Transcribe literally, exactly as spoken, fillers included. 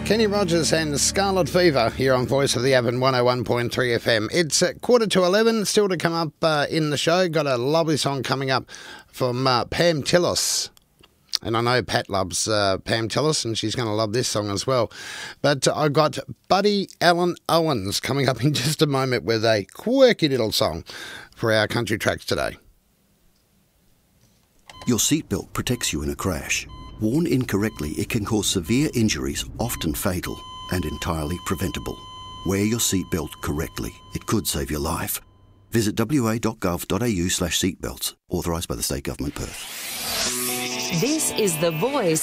Kenny Rogers and Scarlet Fever here on Voice of the Avon one oh one point three F M. It's at quarter to eleven, still to come up uh, in the show. Got a lovely song coming up from uh, Pam Tillis. And I know Pat loves uh, Pam Tillis, and she's going to love this song as well. But uh, I've got Buddy Allen Owens coming up in just a moment with a quirky little song for our country tracks today. Your seatbelt protects you in a crash. Worn incorrectly, it can cause severe injuries, often fatal, and entirely preventable. Wear your seatbelt correctly. It could save your life. Visit w a dot gov dot a u slash seatbelts. Authorised by the State Government, Perth. This is the voice